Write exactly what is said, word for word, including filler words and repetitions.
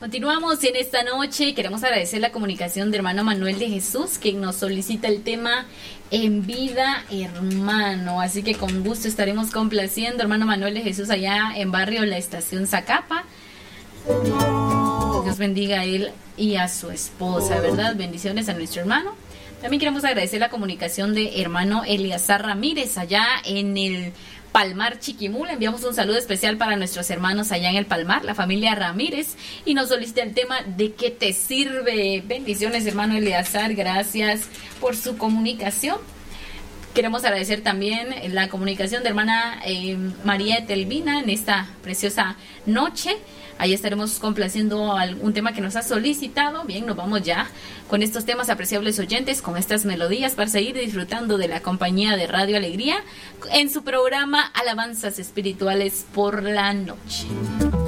Continuamos en esta noche. Queremos agradecer la comunicación de hermano Manuel de Jesús, quien nos solicita el tema En Vida, hermano. Así que con gusto estaremos complaciendo hermano Manuel de Jesús allá en barrio La Estación Zacapa. Dios bendiga a él y a su esposa, ¿verdad? Bendiciones a nuestro hermano. También queremos agradecer la comunicación de hermano Eliazar Ramírez allá en el Palmar, Chiquimula. Enviamos un saludo especial para nuestros hermanos allá en el Palmar, la familia Ramírez, y nos solicita el tema ¿De qué te sirve? Bendiciones, hermano Eleazar, gracias por su comunicación. Queremos agradecer también la comunicación de hermana eh, María Telvina en esta preciosa noche. Ahí estaremos complaciendo un tema que nos ha solicitado. Bien, nos vamos ya con estos temas, apreciables oyentes, con estas melodías para seguir disfrutando de la compañía de Radio Alegría en su programa Alabanzas Espirituales por la Noche.